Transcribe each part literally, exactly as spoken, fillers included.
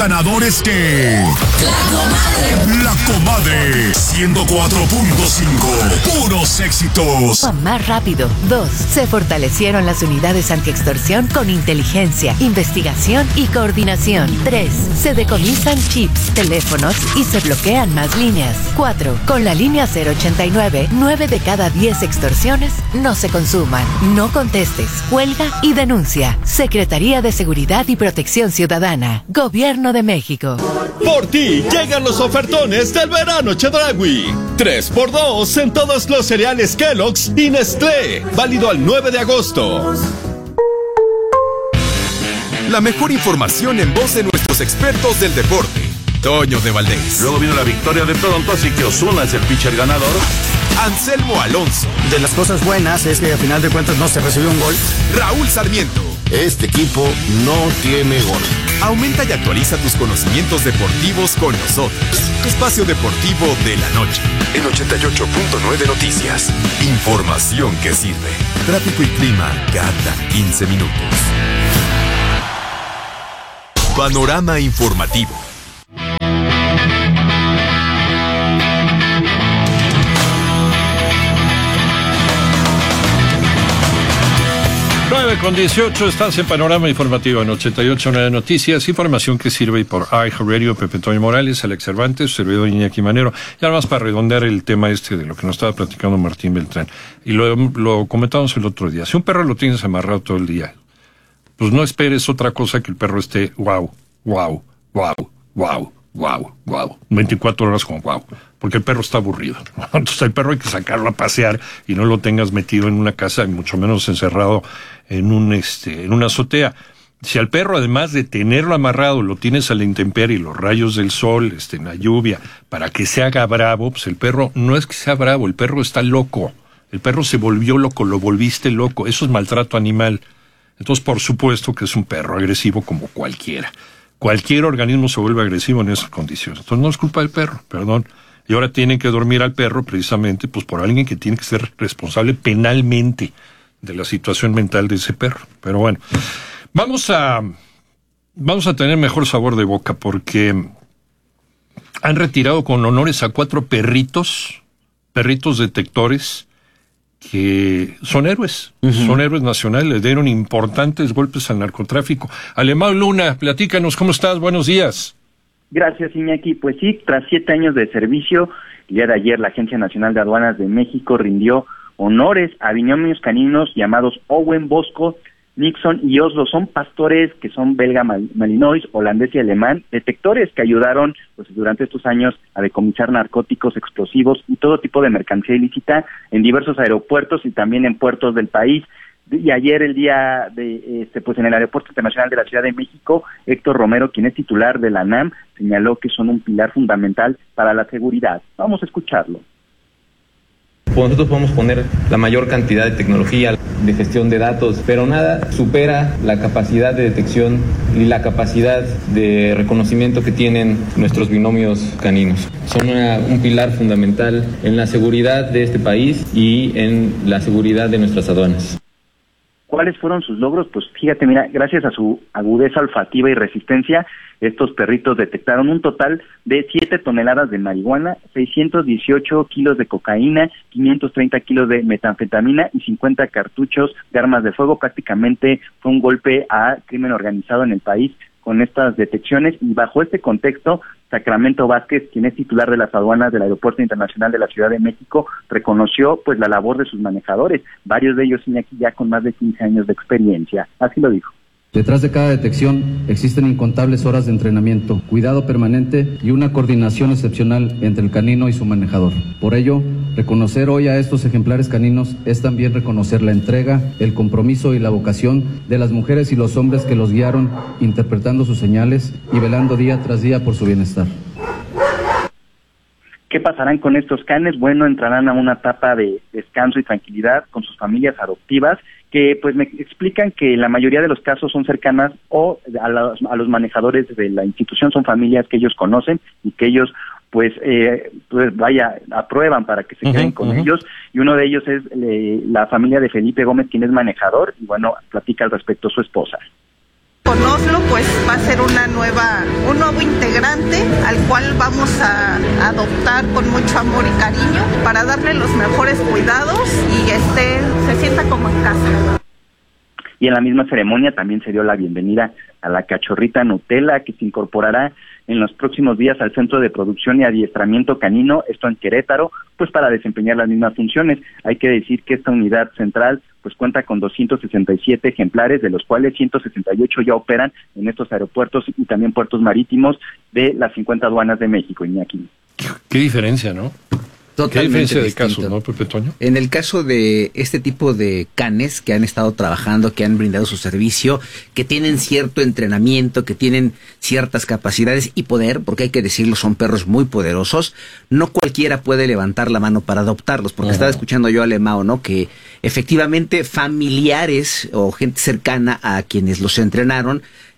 ganadores que... ¡La Comadre! ¡La Comadre! ciento cuatro punto cinco. ¡Puros éxitos! Más rápido. Dos. Se fortalecieron las unidades antiextorsión con inteligencia, investigación y coordinación. Tres. Se decomisan chips, teléfonos y se bloquean más líneas. Cuatro. Con la línea cero ochenta y nueve, nueve de cada diez extorsiones no se consuman. No contestes, cuelga y denuncia. Secretaría de Seguridad y Protección Ciudadana. Gobierno de México. Por ti llegan los ofertones del verano Chedraui. tres por dos en todos los cereales Kellogg's y Nestlé. Válido al nueve de agosto. La mejor información en voz de nuestros expertos del deporte. Toño de Valdés. Luego vino la victoria de Toronto, así que Ozuna es el pitcher ganador. Anselmo Alonso. De las cosas buenas es que a final de cuentas no se recibió un gol. Raúl Sarmiento. Este equipo no tiene gol. Aumenta y actualiza tus conocimientos deportivos con nosotros. Espacio Deportivo de la Noche. En ochenta y ocho punto nueve Noticias. Información que sirve. Tráfico y clima cada quince minutos. Panorama informativo. nueve con dieciocho, estás en Panorama Informativo en ochenta y ocho punto nueve Noticias, información que sirve por iHeartRadio, Pepe Toño Morales, Alex Cervantes, servidor Iñaki Manero, y además para redondear el tema este de lo que nos estaba platicando Martín Beltrán, y lo, lo comentamos el otro día. Si un perro lo tienes amarrado todo el día, pues no esperes otra cosa que el perro esté wow, wow, wow, wow, wow, wow, veinticuatro horas con wow, porque el perro está aburrido. Entonces el perro hay que sacarlo a pasear y no lo tengas metido en una casa, y mucho menos encerrado en un este en una azotea. Si al perro, además de tenerlo amarrado, lo tienes a la intemperie, los rayos del sol, este, en la lluvia, para que se haga bravo, pues el perro no es que sea bravo, el perro está loco. El perro se volvió loco, lo volviste loco. Eso es maltrato animal. Entonces, por supuesto que es un perro agresivo como cualquiera. Cualquier organismo se vuelve agresivo en esas condiciones. Entonces no es culpa del perro, perdón. Y ahora tienen que dormir al perro precisamente pues por alguien que tiene que ser responsable penalmente de la situación mental de ese perro. Pero bueno, vamos a vamos a tener mejor sabor de boca porque han retirado con honores a cuatro perritos, perritos detectores, que son héroes, uh-huh. son héroes nacionales, le dieron importantes golpes al narcotráfico. Alemán Luna, platícanos, ¿cómo estás? Buenos días. Gracias, Iñaki. Pues sí, tras siete años de servicio, el día de ayer la Agencia Nacional de Aduanas de México rindió honores a binomios caninos llamados Owen Bosco, Nixon y Oslo. Son pastores que son belga, malinois, holandés y alemán, detectores que ayudaron pues durante estos años a decomisar narcóticos, explosivos y todo tipo de mercancía ilícita en diversos aeropuertos y también en puertos del país. Y ayer, el día de este pues en el Aeropuerto Internacional de la Ciudad de México, Héctor Romero, quien es titular de la ANAM, señaló que son un pilar fundamental para la seguridad. Vamos a escucharlo. Nosotros podemos poner la mayor cantidad de tecnología, de gestión de datos, pero nada supera la capacidad de detección y la capacidad de reconocimiento que tienen nuestros binomios caninos. Son una, un pilar fundamental en la seguridad de este país y en la seguridad de nuestras aduanas. ¿Cuáles fueron sus logros? Pues fíjate, mira, gracias a su agudeza olfativa y resistencia, estos perritos detectaron un total de siete toneladas de marihuana, seiscientos dieciocho kilos de cocaína, quinientos treinta kilos de metanfetamina y cincuenta cartuchos de armas de fuego. Prácticamente fue un golpe a crimen organizado en el país con estas detecciones, y bajo este contexto, Sacramento Vázquez, quien es titular de las aduanas del Aeropuerto Internacional de la Ciudad de México, reconoció pues la labor de sus manejadores, varios de ellos aquí ya con más de quince años de experiencia. Así lo dijo. Detrás de cada detección existen incontables horas de entrenamiento, cuidado permanente y una coordinación excepcional entre el canino y su manejador. Por ello, reconocer hoy a estos ejemplares caninos es también reconocer la entrega, el compromiso y la vocación de las mujeres y los hombres que los guiaron, interpretando sus señales y velando día tras día por su bienestar. ¿Qué pasarán con estos canes? Bueno, entrarán a una etapa de descanso y tranquilidad con sus familias adoptivas, que pues me explican que la mayoría de los casos son cercanas o a los, a los manejadores de la institución, son familias que ellos conocen y que ellos pues eh, pues vaya, aprueban para que se uh-huh, queden con uh-huh. ellos, y uno de ellos es eh, la familia de Felipe Gómez, quien es manejador, y bueno, platica al respecto su esposa. Con Oslo, pues va a ser una nueva, un nuevo integrante al cual vamos a adoptar con mucho amor y cariño para darle los mejores cuidados y esté, se sienta como en casa. Y en la misma ceremonia también se dio la bienvenida a la cachorrita Nutella, que se incorporará en los próximos días al Centro de Producción y Adiestramiento Canino, esto en Querétaro, pues para desempeñar las mismas funciones. Hay que decir que esta unidad central pues cuenta con doscientos sesenta y siete ejemplares, de los cuales ciento sesenta y ocho ya operan en estos aeropuertos y también puertos marítimos de las cincuenta aduanas de México, Iñaki. Qué diferencia, ¿no? Totalmente ¿Qué diferencia distinto. de casos, no, Pepe Toño? En el caso de este tipo de canes que han estado trabajando, que han brindado su servicio, que tienen cierto entrenamiento, que tienen ciertas capacidades y poder, porque hay que decirlo, son perros muy poderosos, no cualquiera puede levantar la mano para adoptarlos, porque uh-huh. estaba escuchando yo a Alemão, ¿no? Que efectivamente familiares o gente cercana a quienes los entrenaron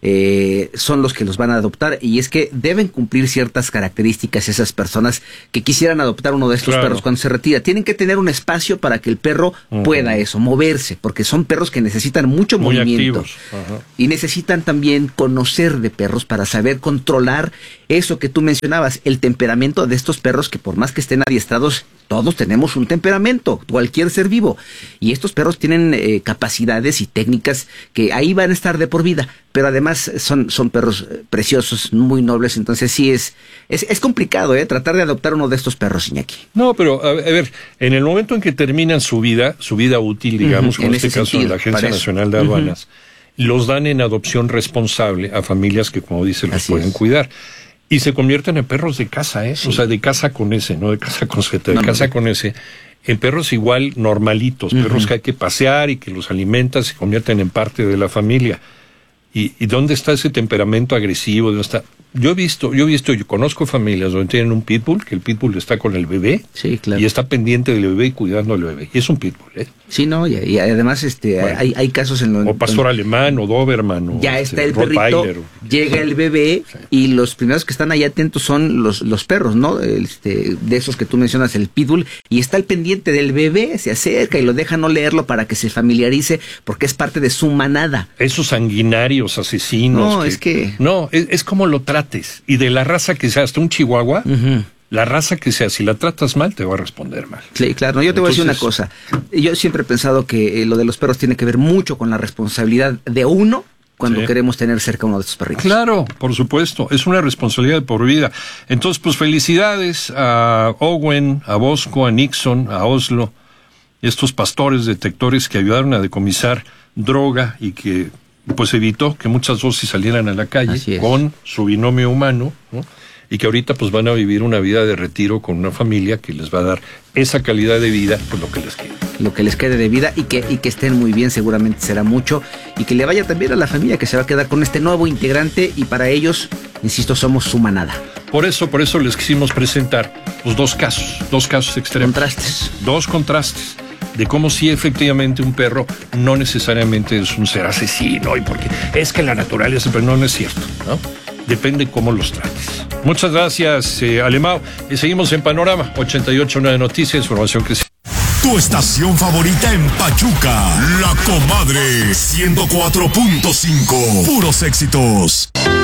Eh, son los que los van a adoptar, y es que deben cumplir ciertas características esas personas que quisieran adoptar uno de estos claro. perros cuando se retira. Tienen que tener un espacio para que el perro uh-huh. pueda eso, moverse, porque son perros que necesitan mucho Muy movimiento uh-huh. y necesitan también conocer de perros para saber controlar eso que tú mencionabas, el temperamento de estos perros, que por más que estén adiestrados, todos tenemos un temperamento, cualquier ser vivo, y estos perros tienen eh, capacidades y técnicas que ahí van a estar de por vida, pero además son, son perros preciosos, muy nobles, entonces sí es, es, es complicado, ¿eh? Tratar de adoptar uno de estos perros, Iñaki. No, pero a ver, en el momento en que terminan su vida, su vida útil, digamos, uh-huh. en, en este caso sentido, la Agencia Nacional de Aduanas, uh-huh. los dan en adopción responsable a familias que, como dice, los Así pueden es. cuidar. Y se convierten en perros de casa, ¿eh? Sí. O sea, de casa con ese, no de casa con Z, de no, casa no. con ese. En perros igual normalitos, uh-huh. perros que hay que pasear y que los alimentas, se convierten en parte de la familia. ¿Y, y dónde está ese temperamento agresivo? ¿Dónde está? Yo he visto, yo he visto, yo conozco familias donde tienen un pitbull, que el pitbull está con el bebé, sí, claro. y está pendiente del bebé y cuidando al bebé. Y es un pitbull, ¿eh? Sí, no, y, y además este bueno, hay, hay casos en los... O pastor donde, alemán, o doberman, o... Ya está este, el perrito, o, llega el bebé, sí. y los primeros que están ahí atentos son los, los perros, ¿no? Este, de esos que tú mencionas, el pitbull, y está al pendiente del bebé, se acerca y lo deja no leerlo para que se familiarice, porque es parte de su manada. Esos sanguinarios, asesinos... No, que, es que... No, es, es como lo trates, y de la raza que sea, hasta un chihuahua... Uh-huh. La raza que sea, si la tratas mal, te va a responder mal. Sí, claro. No, yo te Entonces, voy a decir una cosa. Yo siempre he pensado que eh, lo de los perros tiene que ver mucho con la responsabilidad de uno cuando sí. queremos tener cerca uno de estos perritos. Claro, por supuesto. Es una responsabilidad de por vida. Entonces, pues felicidades a Owen, a Bosco, a Nixon, a Oslo, estos pastores detectores que ayudaron a decomisar droga y que pues evitó que muchas dosis salieran a la calle con su binomio humano, ¿no? Y que ahorita pues van a vivir una vida de retiro con una familia que les va a dar esa calidad de vida, pues lo que les quede. Lo que les quede de vida y que, y que estén muy bien, seguramente será mucho, y que le vaya también a la familia que se va a quedar con este nuevo integrante, y para ellos, insisto, somos su manada. Por eso, por eso les quisimos presentar pues dos casos, dos casos extremos. Contrastes. Dos contrastes. De cómo sí efectivamente un perro no necesariamente es un ser asesino, y porque es que la naturaleza, pero no, no es cierto, ¿no? Depende cómo los trates. Muchas gracias, eh, Alemão. Y seguimos en Panorama ochenta y ocho punto nueve Noticias, información que sí. Tu estación favorita en Pachuca, La Comadre ciento cuatro punto cinco. Puros éxitos.